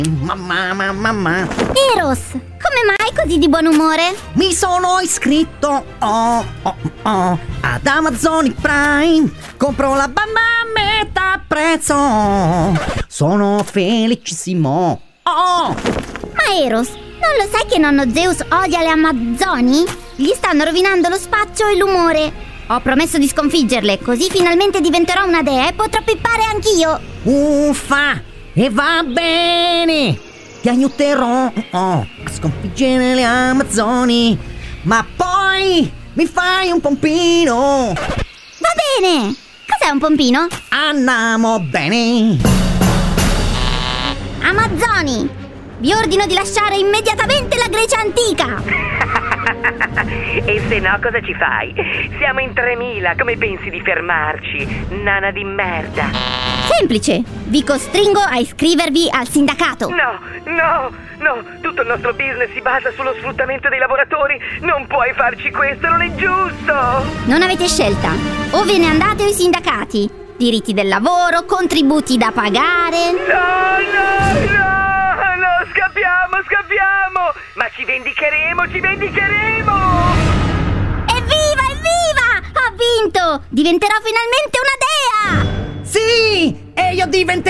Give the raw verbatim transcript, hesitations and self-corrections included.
Mamma, mamma, mamma. Eros, come mai così di buon umore? Mi sono iscritto oh, oh, oh, ad Amazon Prime. Compro la banda a metà prezzo. Sono felicissimo. Oh! Ma Eros, non lo sai che nonno Zeus odia le Amazzoni? Gli stanno rovinando lo spaccio e l'umore. Ho promesso di sconfiggerle, così finalmente diventerò una dea e potrò pippare anch'io. Uffa! E va bene! Ti aiuterò oh, a sconfiggere le Amazzoni. Ma poi mi fai un pompino. Va bene! Cos'è un pompino? Andiamo bene. Amazzoni! Vi ordino di lasciare immediatamente la Grecia antica! E se no cosa ci fai? Siamo in tremila, come pensi di fermarci? Nana di merda! Semplice! Vi costringo a iscrivervi al sindacato! No, no, no! Tutto il nostro business si basa sullo sfruttamento dei lavoratori! Non puoi farci questo, non è giusto! Non avete scelta! O ve ne andate o i sindacati! Diritti del lavoro, contributi da pagare... No, no, no! No, scappiamo, scappiamo! Ma ci vendicheremo, ci vendicheremo! Evviva, evviva! Ho vinto! Diventerò finalmente una dea! Sì! E io diventerò